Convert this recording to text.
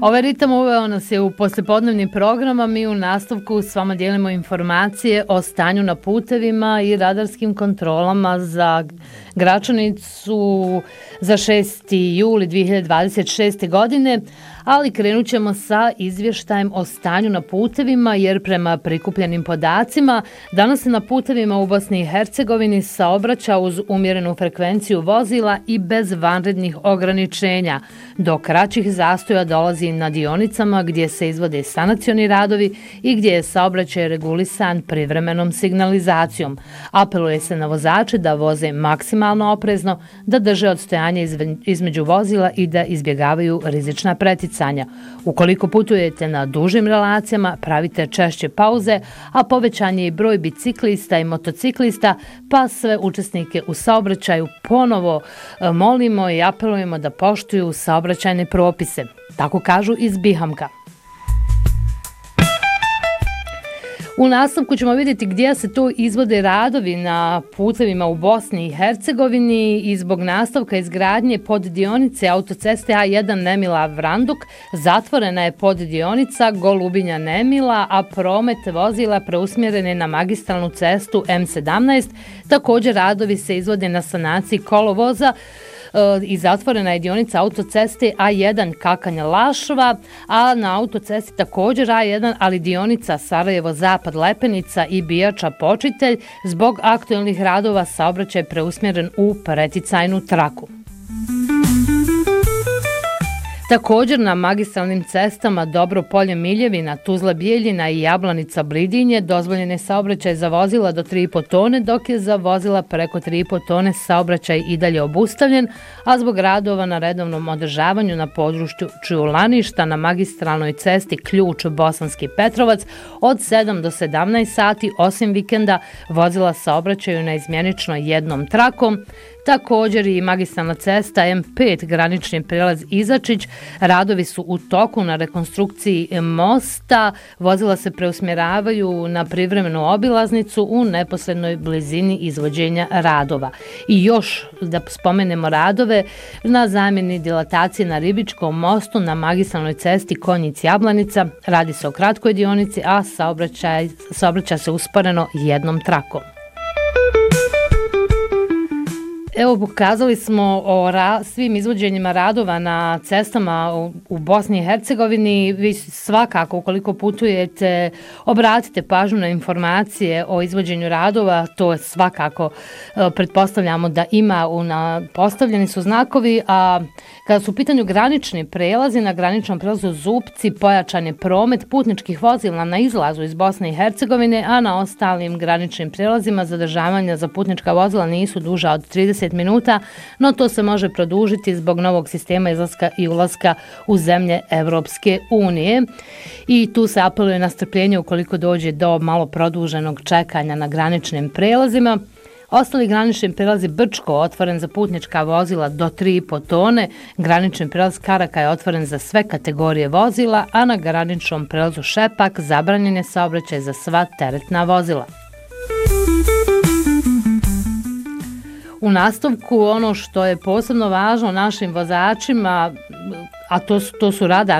Ovaj ritam uveo nas je u poslijepodnevnim programama. Mi u nastavku s vama dijelimo informacije o stanju na putevima i radarskim kontrolama za Gračanicu za 6. juli 2026. godine, ali krenut ćemo sa izvještajem o stanju na putevima, jer prema prikupljenim podacima danas se na putevima u Bosni i Hercegovini saobraća uz umjerenu frekvenciju vozila i bez vanrednih ograničenja. Do kraćih zastoja dolazi na dionicama gdje se izvode sanacioni radovi i gdje je saobraćaj regulisan privremenom signalizacijom. Apeluje se na vozače da voze maksimalno oprezno, da drže odstojanje između vozila i da izbjegavaju rizična preticanja. Ukoliko putujete na dužim relacijama, pravite češće pauze, a povećan je i broj biciklista i motociklista, pa sve učesnike u saobraćaju ponovo molimo i apelujemo da poštuju saobraćajne propise. Tako kažu iz Bihamka. U nastavku ćemo vidjeti gdje se to izvode radovi na putevima u Bosni i Hercegovini i zbog nastavka izgradnje poddionice autoceste A1 Nemila-Vranduk zatvorena je poddionica Golubinja-Nemila, a promet vozila preusmjeren je na magistralnu cestu M17. Također radovi se izvode na sanaciji kolovoza i zatvorena je dionica autoceste A1 Kakanja-Lašva, a na autocesti također A1, ali dionica Sarajevo-Zapad Lepenica i Bijača-Počitelj zbog aktuelnih radova saobraćaj preusmjeren u preticajnu traku. Također na magistralnim cestama Dobro Polje-Miljevina, Tuzla-Bijeljina i Jablanica-Blidinje dozvoljen je saobraćaj za vozila do 3,5 tone, dok je za vozila preko 3,5 tone saobraćaj i dalje obustavljen, a zbog radova na redovnom održavanju na području Laništa na magistralnoj cesti Ključ Bosanski Petrovac od 7 do 17 sati, osim vikenda, vozila saobraćaju na izmjenično jednom trakom. Također i magistralna cesta M5 granični prijelaz Izačić, radovi su u toku na rekonstrukciji mosta, vozila se preusmjeravaju na privremenu obilaznicu u neposrednoj blizini izvođenja radova. I još da spomenemo radove na zamjeni dilatacije na Ribičkom mostu na magistralnoj cesti Konjic-Jablanica, radi se o kratkoj dionici, a saobraća se usporeno jednom trakom. Evo, pokazali smo o svim izvođenjima radova na cestama u Bosni i Hercegovini. Vi svakako, ukoliko putujete, obratite pažnju na informacije o izvođenju radova. To je svakako, pretpostavljamo da ima, postavljeni su znakovi, a kada su u pitanju granični prelazi, na graničnom prelazu Zupci pojačan je promet putničkih vozila na izlazu iz Bosne i Hercegovine, a na ostalim graničnim prelazima zadržavanja za putnička vozila nisu duža od 30 minuta, no to se može produžiti zbog novog sistema izlaska i ulaska u zemlje Evropske unije. I tu se apeluje na strpljenje ukoliko dođe do malo produženog čekanja na graničnim prelazima. Ostali granični prelazi Brčko otvoren za putnička vozila do 3,5 tone, granični prelaz Karaka je otvoren za sve kategorije vozila, a na graničnom prelazu Šepak zabranjen je saobraćaj za sva teretna vozila. U nastavku ono što je posebno važno našim vozačima, a to su radar